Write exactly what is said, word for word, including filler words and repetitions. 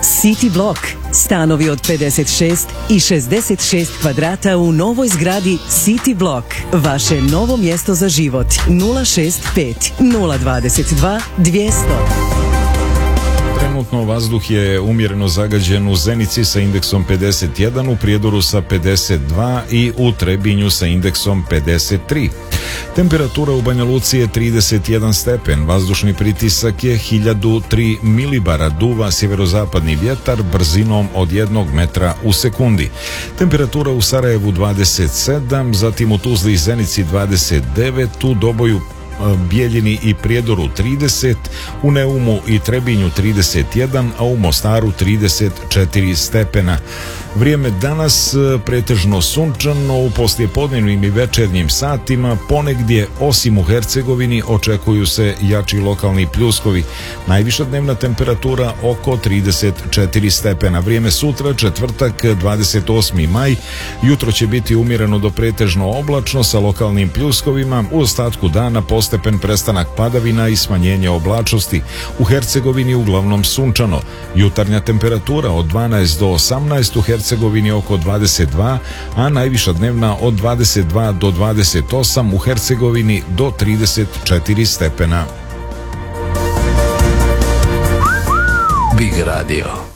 City Block. Stanovi od pedeset šest i šezdeset šest kvadrata u novoj zgradi City Block. Vaše novo mjesto za život. nula šest pet nula dvadeset dva dvjesto. Trenutno vazduh je umjereno zagađen u Zenici sa indeksom pedeset jedan, u Prijedoru sa pedeset dva i u Trebinju sa indeksom pedeset tri. Temperatura u Banja Luci je trideset jedan stepen, vazdušni pritisak je hiljadu tri milibara, duva sjeverozapadni vjetar brzinom od jednog metra u sekundi. Temperatura u Sarajevu dvadeset sedam, zatim u Tuzli i Zenici dvadeset devet, u Doboju, Bijeljini i Prijedoru trideset, u Neumu i Trebinju trideset jedan, a u Mostaru trideset četiri stepena. Vrijeme danas pretežno sunčano, u poslijepodnevnim i večernjim satima ponegdje osim u Hercegovini očekuju se jači lokalni pljuskovi. Najviša dnevna temperatura oko trideset četiri stepena. Vrijeme sutra, četvrtak dvadeset osmi maj, jutro će biti umjereno do pretežno oblačno sa lokalnim pljuskovima, u ostatku dana postepen prestanak padavina i smanjenje oblačnosti. U Hercegovini uglavnom sunčano. Jutarnja temperatura od dvanaest do osamnaest, u Hercegovini oko dvadeset dva, a najviša dnevna od dvadeset dva do dvadeset osam, u Hercegovini do trideset četiri stepena. Big Radio.